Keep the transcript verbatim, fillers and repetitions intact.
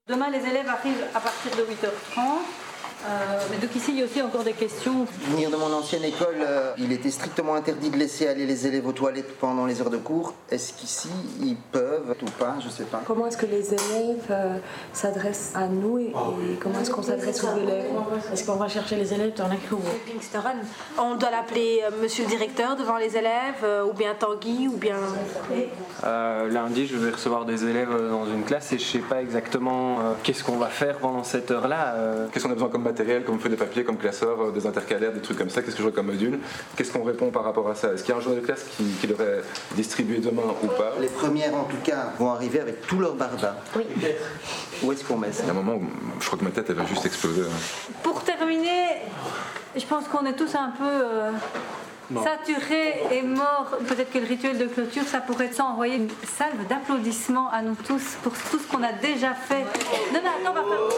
Demain, les élèves arrivent à partir de huit heures trente. Euh, mais donc ici, il y a aussi encore des questions. Venir de mon ancienne école, euh, il était strictement interdit de laisser aller les élèves aux toilettes pendant les heures de cours. Est-ce qu'ici, ils peuvent ou pas? Je sais pas. Comment est-ce que les élèves euh, s'adressent à nous et, et comment est-ce qu'on s'adresse aux élèves? Est-ce qu'on va chercher les élèves dans la cour? On doit l'appeler euh, monsieur le directeur devant les élèves, euh, ou bien Tanguy, ou bien... Euh, lundi, je vais recevoir des élèves dans une classe et je sais pas exactement euh, qu'est-ce qu'on va faire pendant cette heure-là. Euh... Qu'est-ce qu'on a besoin comme matériel, comme feuille de papier, comme classeur, euh, des intercalaires, des trucs comme ça? Qu'est-ce que je vois comme module? Qu'est-ce qu'on répond par rapport à ça? Est-ce qu'il y a un journal de classe qui, qui devrait distribuer demain ou pas? Les premières, en tout cas, vont arriver avec tout leur barda. Oui. Où est-ce qu'on met ça? Il y a un moment où je crois que ma tête, elle va juste exploser. Pour terminer, je pense qu'on est tous un peu euh, saturés et morts. Peut-être que le rituel de clôture, ça pourrait être ça, envoyer une salve d'applaudissements à nous tous pour tout ce qu'on a déjà fait. Non, mais attends, on va faire...